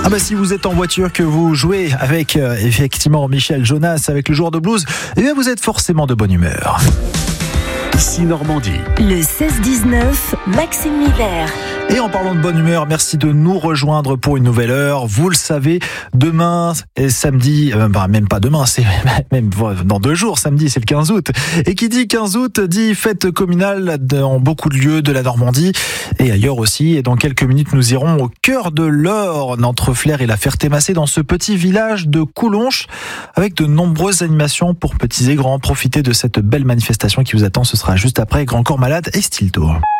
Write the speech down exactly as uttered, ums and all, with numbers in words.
Ah bah si vous êtes en voiture, que vous jouez avec euh, effectivement Michel Jonas, avec le joueur de blues, eh bien vous êtes forcément de bonne humeur. Ici Normandie. Le seize dix-neuf, Maxime Miller. Et en parlant de bonne humeur, merci de nous rejoindre pour une nouvelle heure. Vous le savez, demain et samedi, euh, bah même pas demain, c'est même dans deux jours, samedi c'est le quinze août. Et qui dit quinze août dit fête communale dans beaucoup de lieux de la Normandie et ailleurs aussi. Et dans quelques minutes, nous irons au cœur de l'Orne, entre Flers et la Ferté-Macé, dans ce petit village de Coulonches, avec de nombreuses animations pour petits et grands. Profitez de cette belle manifestation qui vous attend, ce sera juste après Grand Corps Malade et Style Tour.